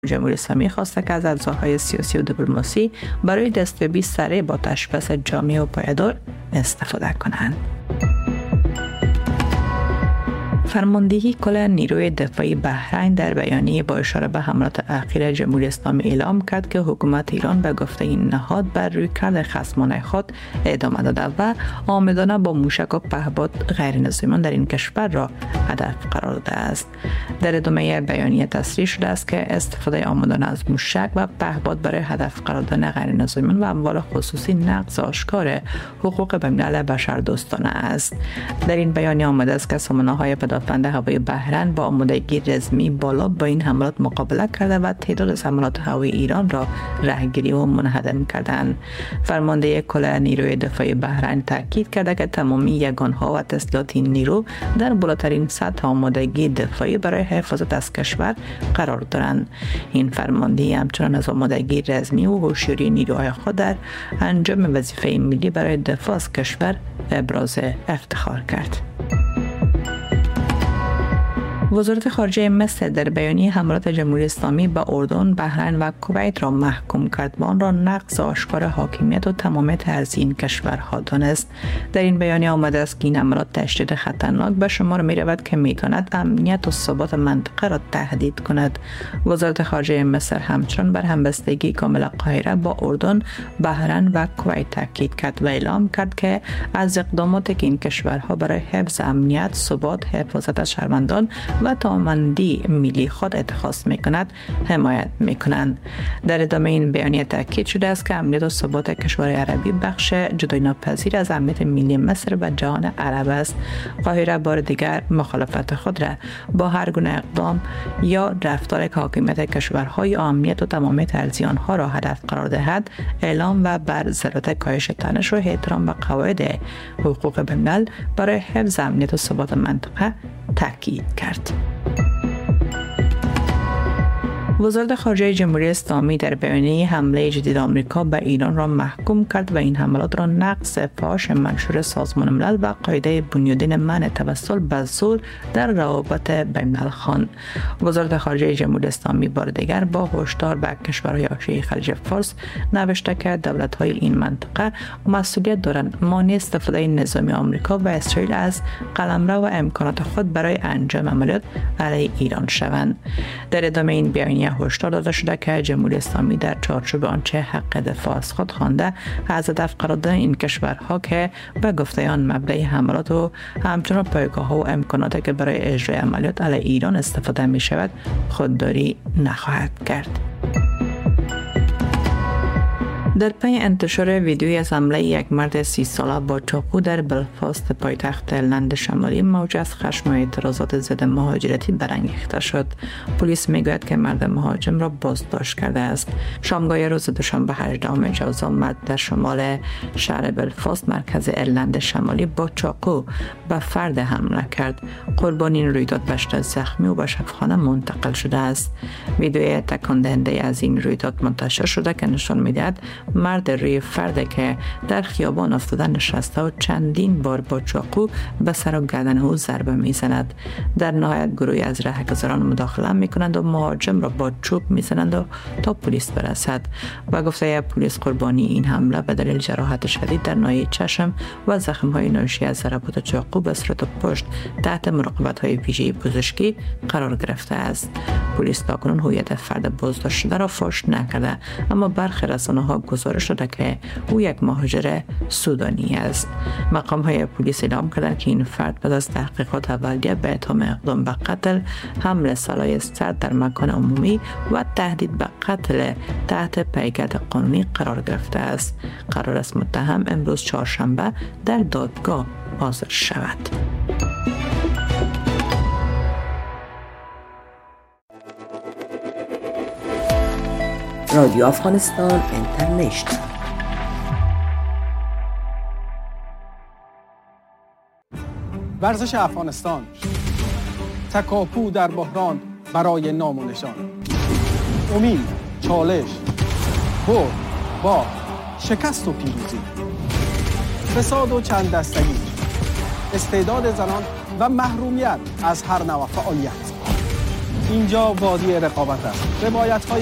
جمهوری اسلامی خواسته که از ابزارهای سیاسی و دیپلماسی برای دستیابی سریع با تشخیص جامع و پایدار استفاده کنند. فرماندهی کل نیروی دفاعی بحرین در بیانیه با اشاره به حملات اخیر جمهوری اسلامی اعلام کرد که حکومت ایران به گفته این نهاد بر رویکرد خصمانه خود ادامه داده و عامدانه با موشک و پهپاد غیر نظامیان در این کشور را هدف قرار داده است. در ادامه بیانیه تصریح شده است که استفاده عامدانه از موشک و پهپاد برای هدف قرار دادن غیر نظامیان و اموال خصوصی نقض آشکار حقوق بین‌الملل بشردوستانه است. در این بیانیه آمده است که سامانه‌های پدافند هوایی بحرین با آمادگی رزمی بالا با این حملات مقابله کرده و تعداد از حملات هوایی ایران را رهگیری و منهدم کردند. فرمانده کل نیروی دفاعی بحرین تاکید کرده که تمامی یگان‌ها و تسلیحات این نیرو در بالاترین سطح آمادگی دفاعی برای حفاظت از کشور قرار دارند. این فرمانده همچنان از آمادگی رزمی و هوشیاری نیروهای خود در انجام وظیفه ملی برای دفاع از کشور ابراز افتخار کرد. وزارت خارجه مصر در بیانیه حملات جمهوری اسلامی به اردن، بحرین و کویت را محکوم کرد و آن را نقض آشکار حاکمیت و تمامیت از این کشورها دانست. در این بیانیه آمده است که این حملات تشدید خطرناک به شمار می رود که می تواند امنیت و ثبات منطقه را تهدید کند. وزارت خارجه مصر همچنان بر همبستگی کامل قاهره با اردن، بحرین و کویت تاکید کرد و اعلام کرد که از اقداماتی که این کشورها برای حفظ امنیت، ثبات، حفاظت از شهروندان و توانمندی ملی خود اتخاذ می‌کند حمایت می‌کنند. در ادامه این بیانیه تاکید شده است که امنیت و ثبات کشورهای عربی بخش جدایی ناپذیر از امنیت ملی مصر و جهان عرب است. قاهره بار دیگر مخالفت خود را با هر گونه اقدام یا رفتار که حاکمیت کشورهای امنیت و تمامیت ارزیانها را هدف قرار دهد اعلام و بر ضرورت کاهش تنش و احترام به قواعد حقوق بین‌الملل برای حفظ امنیت و ثبات منطقه تاکید کرد. وزارت خارجه جمهوری اسلامی در بیانیه حمله جدید آمریکا به ایران را محکوم کرد و این حملات را نقض فاحش منشور سازمان ملل و قاعده بنیادین منع توسل به زور در روابط بین‌الملل خواند. وزارت خارجه جمهوری اسلامی بار دیگر با هشدار به کشورهای حاشیه خلیج فارس نوشته که دولت‌های این منطقه مسئولیت دارند مانع استفاده نظامی آمریکا و اسرائیل از قلمرو و امکانات خود برای انجام عملیات علیه ایران شوند. در ادامه این بیانیه هشدار داده شده که جمهوری اسلامی در چارچوب آنچه حق دفاع از خود خوانده از هدف قرار دادن این کشورها که به گفته آن مبدأ حملات و همچنان پایگاه‌ها و امکاناتی که برای اجرای عملیات علیه ایران استفاده می شود خودداری نخواهد کرد. در پی انتشار ویدیویی از حمله یک مرد 30 ساله با چاقو در بلفاست پایتخت ایرلند شمالی موج از خشم و اعتراضات ضد مهاجرتی برانگیخته شد. پلیس میگوید که مرد مهاجم را بازداشت کرده است. شامگاه روز دوشنبه 18 ژانویه مرد در شمال شهر بلفاست مرکز ایرلند شمالی با چاقو به فرد حمله کرد. قربانی این رویداد به شدت زخمی و به شفاخانه منتقل شده است. ویدیوی تکان دهنده از این رویداد منتشر شده که نشان می‌دهد مرد روی فرد که در خیابان افتاده نشسته و چندین بار با چاقو به سر و گردن او ضربه میزند. در نهایت گروهی از رهگذران مداخله میکنند و مهاجم را با چوب میزنند و تا پلیس برسد. و گفته پلیس قربانی این حمله به دلیل جراحت شدید در ناحیه چشم و زخم‌های ناشی از ضربات چاقو به صورت و پشت تحت مراقبت‌های ویژه پزشکی قرار گرفته است. پلیس تاکنون هویت فرد بازداشت شده را فاش نکرده، اما برخی رسانه‌ها گزارش شده که او یک مهاجر سودانی است. مقام‌های پلیس اعلام کردند که این فرد بعد از تحقیقات اولیه به اتهام اقدام به قتل، حمل سلاح سرد در مکان عمومی و تهدید به قتل تحت پیگرد قانونی قرار گرفته است. قرار است متهم امروز چهارشنبه در دادگاه حاضر شود. رادیو افغانستان اینترنشنال. ورزش افغانستان، تکاپو در بحران برای نام و نشان، امید، چالش، برد، باخت، شکست و پیروزی، فساد و چند دستگی، استعداد زنان و محرومیت از هر نوع فعالیت. اینجا وادی رقابت است. روایت‌های